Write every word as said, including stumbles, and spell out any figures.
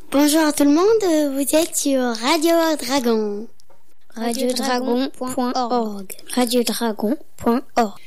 Bonjour tout le monde, vous êtes sur Radio Dragon. radio dragon point org radio dragon point org